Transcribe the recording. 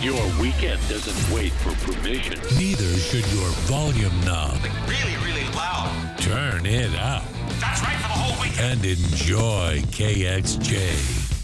Your weekend doesn't wait for permission. Neither should your volume knob. Really, really loud. Turn it up That's right for the whole weekend. and enjoy KXJ.